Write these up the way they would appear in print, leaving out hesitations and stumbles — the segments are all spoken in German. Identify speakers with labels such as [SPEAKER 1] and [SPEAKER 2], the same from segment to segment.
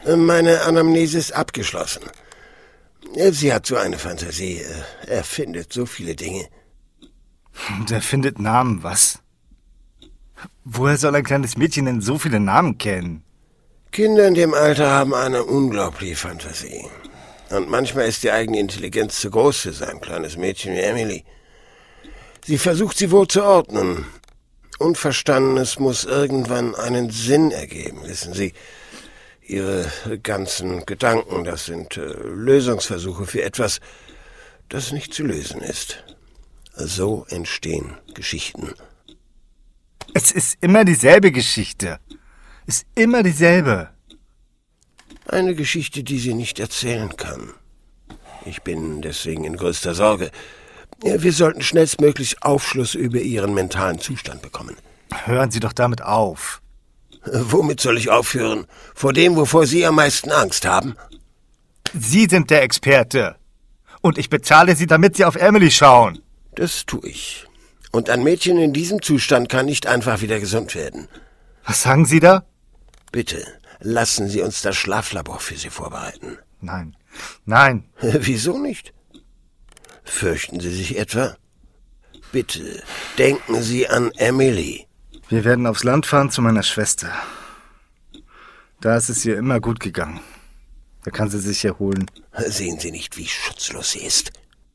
[SPEAKER 1] Meine Anamnese ist abgeschlossen. Sie hat so eine Fantasie. Er findet so viele Dinge.
[SPEAKER 2] Und er findet Namen, was? Woher soll ein kleines Mädchen denn so viele Namen kennen?
[SPEAKER 1] Kinder in dem Alter haben eine unglaubliche Fantasie. Und manchmal ist die eigene Intelligenz zu groß für so ein kleines Mädchen wie Emily. Sie versucht, sie wohl zu ordnen. Unverstandenes muss irgendwann einen Sinn ergeben, wissen Sie. Ihre ganzen Gedanken, das sind Lösungsversuche für etwas, das nicht zu lösen ist. So entstehen Geschichten.
[SPEAKER 2] Es ist immer dieselbe Geschichte. Ist immer dieselbe.
[SPEAKER 1] Eine Geschichte, die sie nicht erzählen kann. Ich bin deswegen in größter Sorge. Wir sollten schnellstmöglich Aufschluss über Ihren mentalen Zustand bekommen.
[SPEAKER 2] Hören Sie doch damit auf.
[SPEAKER 1] Womit soll ich aufhören? Vor dem, wovor Sie am meisten Angst haben?
[SPEAKER 2] Sie sind der Experte. Und ich bezahle Sie, damit Sie auf Emily schauen.
[SPEAKER 1] Das tue ich. Und ein Mädchen in diesem Zustand kann nicht einfach wieder gesund werden.
[SPEAKER 2] Was sagen Sie da?
[SPEAKER 1] Bitte, lassen Sie uns das Schlaflabor für Sie vorbereiten.
[SPEAKER 2] Nein. Nein.
[SPEAKER 1] Wieso nicht? Fürchten Sie sich etwa? Bitte, denken Sie an Emily.
[SPEAKER 2] Wir werden aufs Land fahren zu meiner Schwester. Da ist es ihr immer gut gegangen. Da kann sie sich erholen.
[SPEAKER 1] Sehen Sie nicht, wie schutzlos sie ist?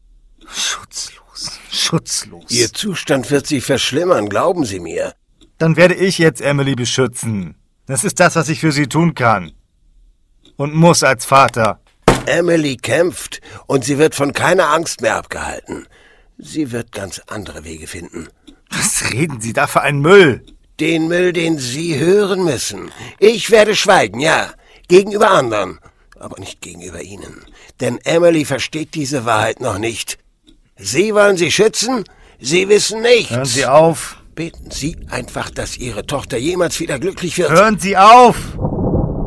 [SPEAKER 2] Schutzlos.
[SPEAKER 1] Ihr Zustand wird sich verschlimmern, glauben Sie mir.
[SPEAKER 2] Dann werde ich jetzt Emily beschützen. Das ist das, was ich für sie tun kann. Und muss als Vater.
[SPEAKER 1] Emily kämpft und sie wird von keiner Angst mehr abgehalten. Sie wird ganz andere Wege finden.
[SPEAKER 2] Was reden Sie da für einen Müll?
[SPEAKER 1] Den Müll, den Sie hören müssen. Ich werde schweigen, ja, gegenüber anderen, aber nicht gegenüber Ihnen. Denn Emily versteht diese Wahrheit noch nicht. Sie wollen sie schützen? Sie wissen nichts.
[SPEAKER 2] Hören Sie auf.
[SPEAKER 1] Beten Sie einfach, dass Ihre Tochter jemals wieder glücklich wird.
[SPEAKER 2] Hören Sie auf!